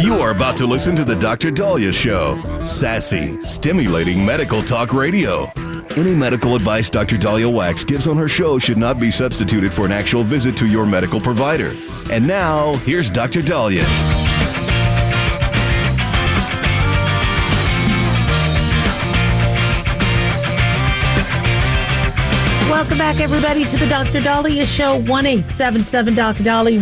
You are about to listen to the Dr. Dahlia Show. Sassy, stimulating medical talk radio. Any medical advice Dr. Dahlia Wax gives on her show should not be substituted for an actual visit to your medical provider. And now, here's Dr. Dahlia. Welcome back, everybody, to the Dr. Dahlia Show. 1-877 Dr. Dahlia,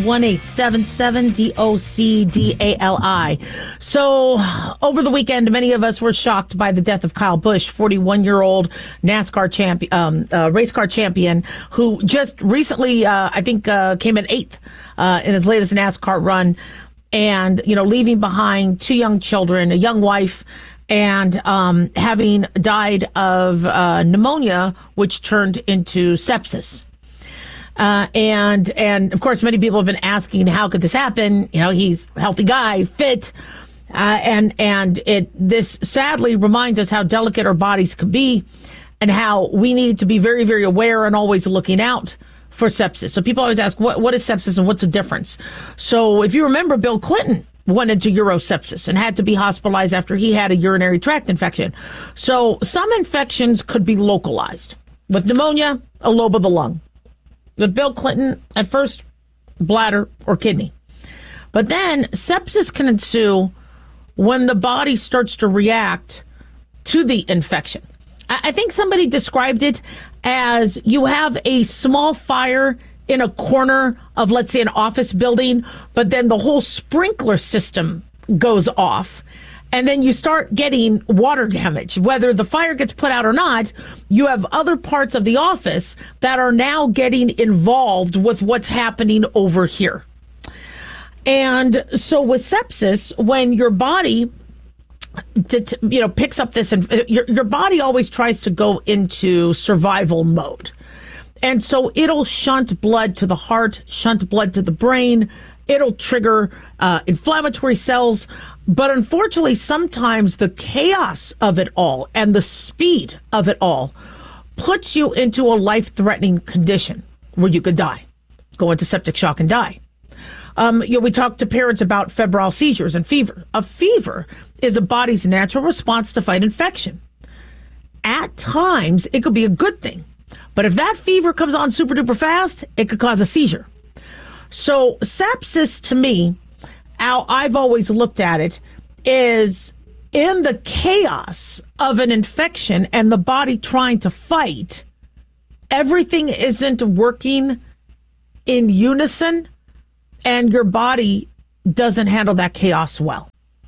1-877-DOCDALI. So, over the weekend, many of us were shocked by the death of Kyle Busch, 41-year-old NASCAR champion, race car champion, who just recently, I think, came in 8th in his latest NASCAR run, and leaving behind 2 young children, a young wife, and having died of pneumonia, which turned into sepsis. And of course, many people have been asking, how could this happen? He's a healthy guy, fit. This sadly reminds us how delicate our bodies can be and how we need to be very, very aware and always looking out for sepsis. So people always ask, what is sepsis and what's the difference? So if you remember, Bill Clinton went into urosepsis and had to be hospitalized after he had a urinary tract infection. So some infections could be localized. With pneumonia, a lobe of the lung. With Bill Clinton, at first, bladder or kidney. But then sepsis can ensue when the body starts to react to the infection. I think somebody described it as you have a small fire in a corner of, let's say, an office building, but then the whole sprinkler system goes off. And then you start getting water damage. Whether the fire gets put out or not, you have other parts of the office that are now getting involved with what's happening over here. And so with sepsis, when your body picks up this, your body always tries to go into survival mode. And so it'll shunt blood to the heart, shunt blood to the brain. It'll trigger inflammatory cells. But unfortunately, sometimes the chaos of it all and the speed of it all puts you into a life-threatening condition where you could die, go into septic shock and die. We talk to parents about febrile seizures and fever. A fever is a body's natural response to fight infection. At times, it could be a good thing. But if that fever comes on super duper fast, it could cause a seizure. So sepsis, to me, how I've always looked at it, is in the chaos of an infection and the body trying to fight, everything isn't working in unison and your body doesn't handle that chaos well.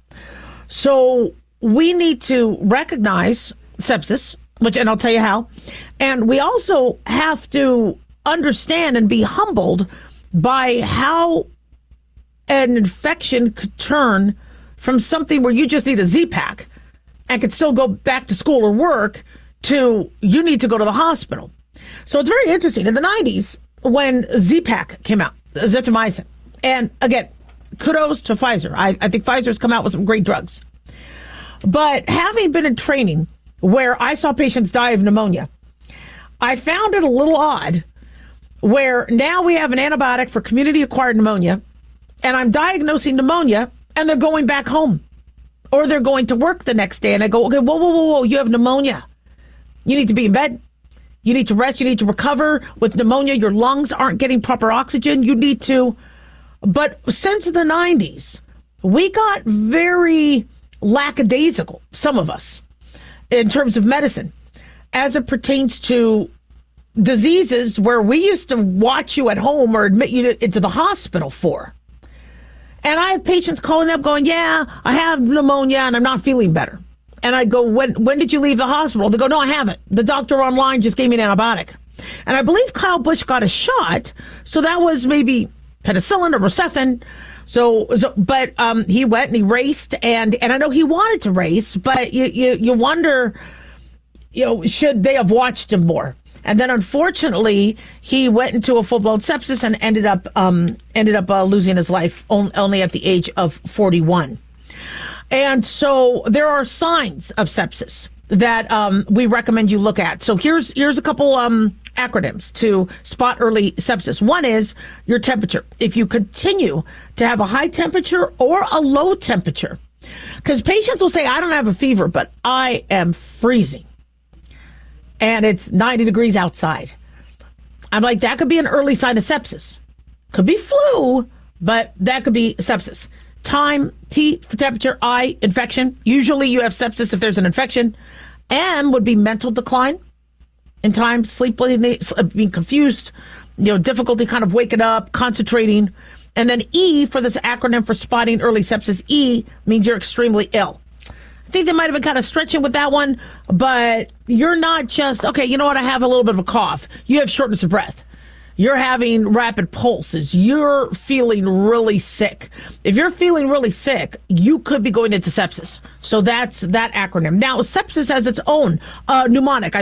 So we need to recognize sepsis, and I'll tell you how. And we also have to understand and be humbled by how an infection could turn from something where you just need a Z-Pack and could still go back to school or work to you need to go to the hospital. So it's very interesting. In the 90s, when Z-Pack came out, azithromycin, and again, kudos to Pfizer. I think Pfizer's come out with some great drugs. But having been in training where I saw patients die of pneumonia, I found it a little odd where now we have an antibiotic for community-acquired pneumonia, and I'm diagnosing pneumonia, and they're going back home. Or they're going to work the next day, and I go, okay, whoa, you have pneumonia. You need to be in bed. You need to rest. You need to recover. With pneumonia, your lungs aren't getting proper oxygen. You need to... But since the 90s, we got very lackadaisical, some of us, in terms of medicine, as it pertains to diseases where we used to watch you at home or admit you into the hospital for. And I have patients calling up going, yeah, I have pneumonia and I'm not feeling better. And I go, when did you leave the hospital? They go, no, I haven't. The doctor online just gave me an antibiotic. And I believe Kyle Busch got a shot, so that was maybe penicillin or Rocephin. But he went and he raced, and I know he wanted to race, but you wonder, should they have watched him more? And then unfortunately, he went into a full-blown sepsis and ended up losing his life only at the age of 41. And so there are signs of sepsis that we recommend you look at. So here's a couple acronyms to spot early sepsis. One is your temperature. If you continue to have a high temperature or a low temperature, because patients will say, I don't have a fever, but I am freezing and it's 90 degrees outside. I'm like, that could be an early sign of sepsis. Could be flu, but that could be sepsis. Time, T for temperature, I, infection. Usually you have sepsis if there's an infection. M would be mental decline in time, sleep, being confused, difficulty kind of waking up, concentrating. And then E for this acronym for spotting early sepsis, E means you're extremely ill. I think they might have been kind of stretching with that one, but you're not just, okay, you know what, I have a little bit of a cough. You have shortness of breath. You're having rapid pulses. You're feeling really sick. If you're feeling really sick, you could be going into sepsis. So that's that acronym. Now, sepsis has its own mnemonic.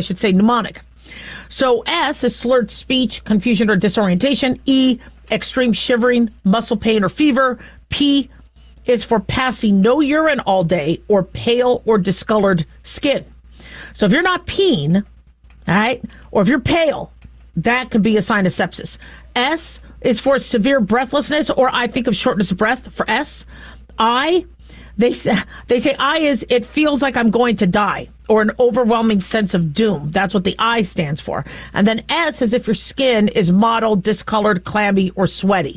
So S is slurred speech, confusion, or disorientation. E, extreme shivering, muscle pain, or fever. P is for passing no urine all day or pale or discolored skin. So if you're not peeing, all right, or if you're pale, that could be a sign of sepsis. S is for severe breathlessness, or I think of shortness of breath for S. I, they say I is it feels like I'm going to die, or an overwhelming sense of doom. That's what the I stands for. And then S is if your skin is mottled, discolored, clammy, or sweaty.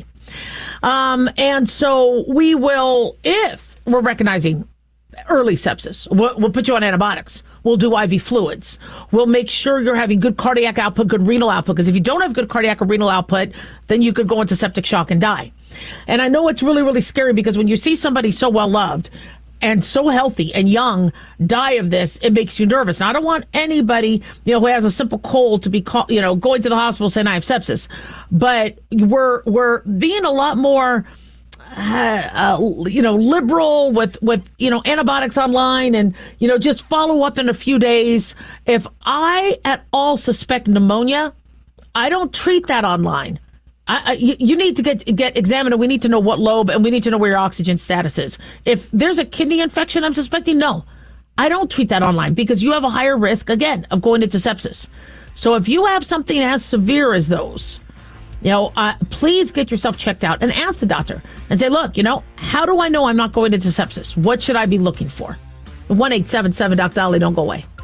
And so we will, if we're recognizing early sepsis, we'll put you on antibiotics. We'll do IV fluids. We'll make sure you're having good cardiac output, good renal output, because if you don't have good cardiac or renal output, then you could go into septic shock and die. And I know it's really, really scary because when you see somebody so well loved and so healthy and young die of this, it makes you nervous. Now, I don't want anybody, who has a simple cold to be going to the hospital saying I have sepsis, but we're being a lot more liberal with antibiotics online, and just follow up in a few days. If I at all suspect pneumonia, I don't treat that online. You need to get examined, and we need to know what lobe, and we need to know where your oxygen status is. If there's a kidney infection I'm suspecting, no, I don't treat that online because you have a higher risk, again, of going into sepsis. So if you have something as severe as those, please get yourself checked out and ask the doctor and say, look, how do I know I'm not going into sepsis? What should I be looking for? 1-877-DOC-DOLLY. Don't go away.